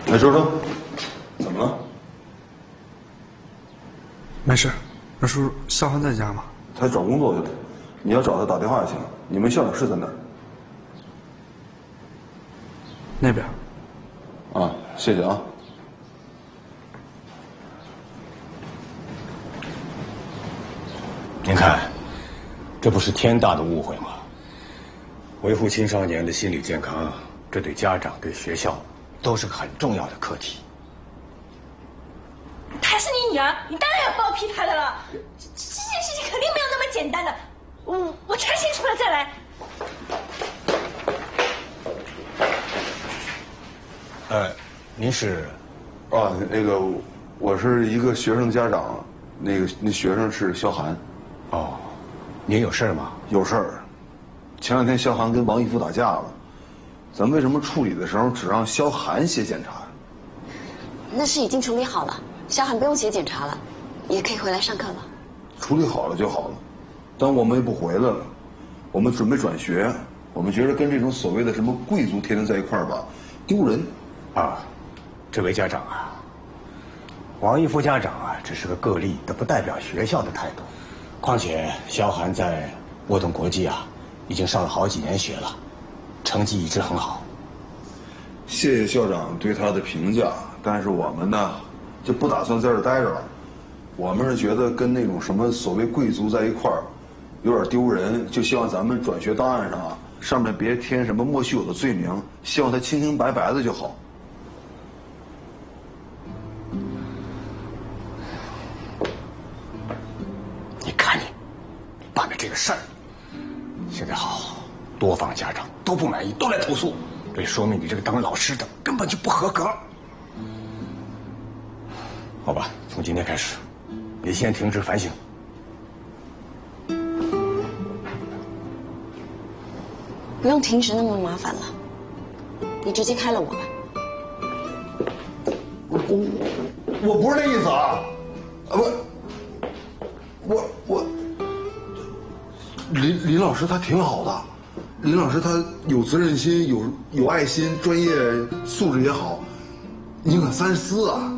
哎，周周，怎么了？ 没事，那叔叔，肖寒在家吗？ 他找工作去了，你要找他打电话就行。你们校长室在哪儿？ 那边。 啊，谢谢啊。 您看，这不是天大的误会吗？维护青少年的心理健康，这对家长、对学校都是个很重要的课题。 她是你女儿，你当然要包庇她的了。这件事情肯定没有那么简单的，我查清楚了再来。 您是？ 啊，那个，我是一个学生的家长，那学生是肖寒。 哦，您有事吗？ 有事儿。前两天肖寒跟王义夫打架了，咱为什么处理的时候只让肖寒写检查？ 那事已经处理好了，肖寒不用写检查了，也可以回来上课了。 处理好了就好了，但我们也不回来了，我们准备转学。我们觉得跟这种所谓的什么贵族天天在一块儿吧，丢人。 啊，这位家长啊，王义夫家长啊，只是个个例，这不代表学校的态度。况且肖寒在沃顿国际啊，已经上了好几年学了，成绩一直很好。 谢谢校长对他的评价，但是我们呢，就不打算在这儿待着了。我们是觉得跟那种什么所谓贵族在一块儿，有点丢人，就希望咱们转学档案上啊，上面别添什么莫须有的罪名，希望他清清白白的就好。 你看你，办的这个事儿，现在好多方家长都不满意，都来投诉，这说明你这个当老师的根本就不合格。好吧，从今天开始，你先停止反省。 不用停职那么麻烦了，你直接开了我吧。 我不是那意思啊，我林老师他挺好的，林老师他有责任心，有爱心，专业素质也好，宁可三思啊。